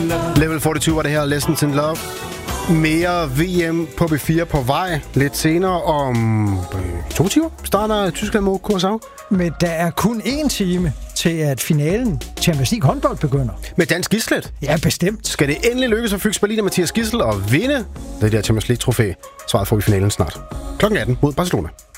Level 42 var det her, Lessons in Love. Mere VM på B4 på vej. Lidt senere om 2 timer starter Tyskland mod Curaçao. Men der er kun 1 time til, at finalen Champions League håndbold begynder. Med dansk Gislet. Ja, bestemt. Skal det endelig lykkes at Fyx Berlin og Mathias Gidsel og vinde det der Champions League-trofæ? Svaret får vi i finalen snart. 18:00 mod Barcelona.